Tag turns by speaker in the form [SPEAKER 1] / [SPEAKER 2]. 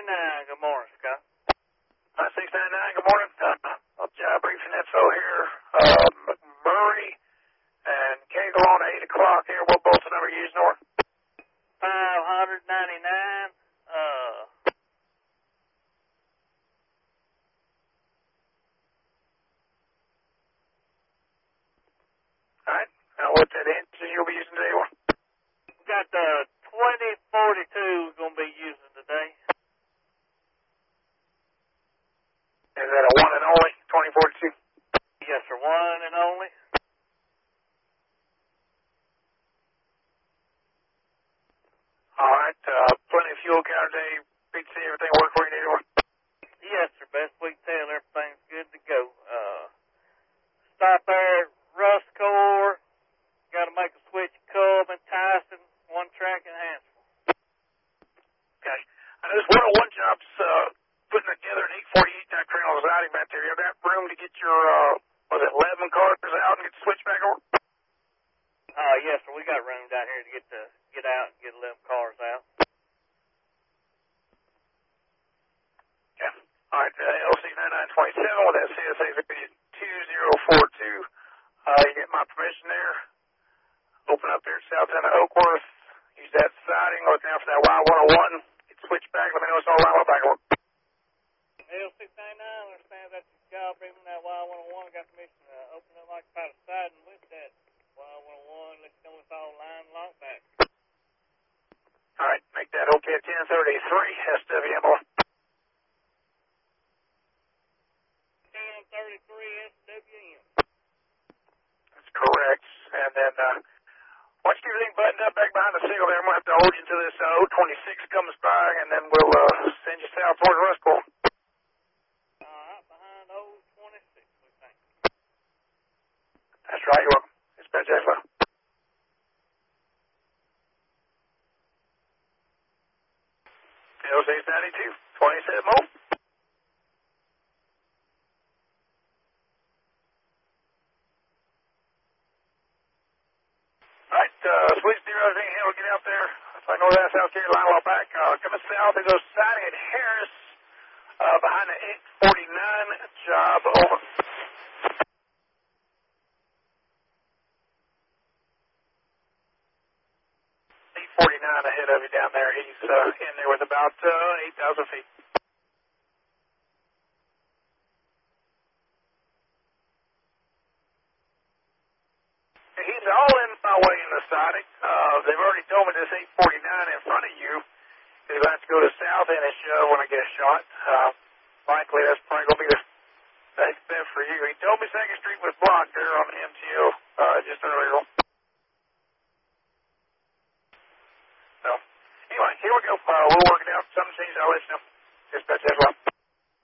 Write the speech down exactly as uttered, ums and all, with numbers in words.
[SPEAKER 1] ninety-nine, good morning, Scott.
[SPEAKER 2] Uh, six ninety-nine, good morning. Uh, I'll job briefing info here. Uh, McMurray and Cagle on eight o'clock here. What bolts the number you use, North?
[SPEAKER 1] five ninety-nine, uh...
[SPEAKER 2] Alright, now what's that engine you'll be using today, one?
[SPEAKER 1] Got the twenty forty-two we're going to be using today.
[SPEAKER 2] Is that a one and only, twenty forty-two?
[SPEAKER 1] Yes, sir, one and only.
[SPEAKER 2] Alright, uh, plenty of fuel count today. P C, everything work for you, need one?
[SPEAKER 1] Yes, sir, best we can tell, everything's good to go. Uh, stop there at Rust Core. Got to make a switch Cub and Tyson, one track and Hansel.
[SPEAKER 2] Okay. I know this one oh one job's, uh, putting together an eight forty-eight type train on the siding back there. You have that room to get your, uh, was it eleven cars out and get the switch back over?
[SPEAKER 1] Uh, yes, sir, we got room down here to get to get out and get eleven cars out.
[SPEAKER 2] Yeah. All right, uh, L C ninety-nine twenty-seven with that C S A two zero four two. Uh, you get my permission there. Open up there at south end of Oakworth. Use that siding. Look out for that Y one oh one. Get switched back. Let me know it's all right. I'll back over.
[SPEAKER 1] L six ninety-nine, understand that the job even that Y one oh one got permission to open up like about a siding with that Y one oh one. Let you know it's all lined locked back.
[SPEAKER 2] All right, make that okay at ten thirty-three. S W M O.
[SPEAKER 1] ten thirty-three S W M.
[SPEAKER 2] That's correct. And then, uh, once you get everything buttoned up back behind the signal there, I'm going to have to hold you until this uh, O twenty-six comes by, and then we'll uh, send you south toward Rustcore.
[SPEAKER 1] All right, behind O twenty-six, we think.
[SPEAKER 2] That's right, you're welcome. Dispatch X L. L six ninety-two, twenty-seven more. Alright, uh, switch zero, everything here, we'll get out there. It's like North and South Carolina, while back. Uh, coming south, it goes siding at Harris, uh, behind the eight forty-nine job, over. eight forty-nine ahead of you down there. He's, uh, in there with about, uh, eight thousand feet. He's all in my way in the siding. Uh, they've already told me this eight forty-nine in front of you is going to have to go to south end and shove when I get a shot. Uh, likely that's probably going to be the best bet for you. He told me second Street was blocked there on the M T O, uh, just earlier. So, anyway, here we go. Uh, we'll work it out. Something changes, I'll let you know. Dispatch as well.